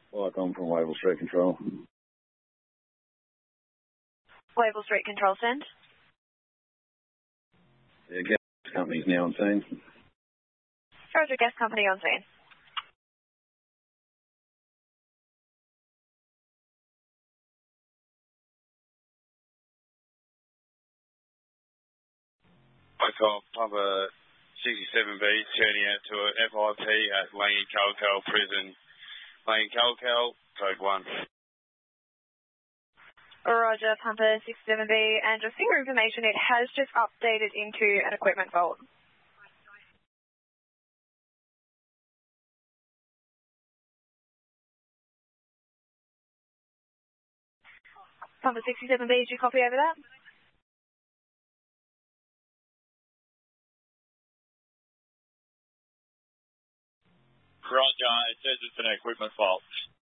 I'm from Wavell Street Control. Wavell Street Control, send. Yeah, gas company's now on scene. Roger, gas company on scene. Hotel Papa 67B turning out to a FIP at Langy Kalkal Prison. Langy Kalkal, code 1. Roger, Pumper 67B, and just for your information, it has just updated into an equipment fault. Pumper 67B, did you copy over that? Roger, it says it's an equipment fault.